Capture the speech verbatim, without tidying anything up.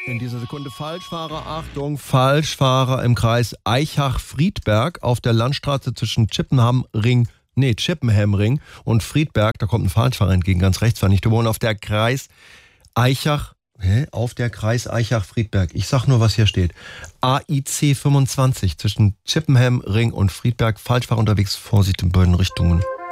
In dieser Sekunde Falschfahrer, Achtung, Falschfahrer im Kreis Eichach-Friedberg auf der Landstraße zwischen Chippenham-Ring, nee, Chippenham-Ring und Friedberg. Da kommt ein Falschfahrer entgegen, ganz rechts, war nicht. Wir wohnen auf der Kreis Eichach, hä? Auf der Kreis Eichach-Friedberg. Ich sag nur, was hier steht. A I C fünfundzwanzig zwischen Chippenham-Ring und Friedberg. Falschfahrer unterwegs, Vorsicht in beiden Richtungen.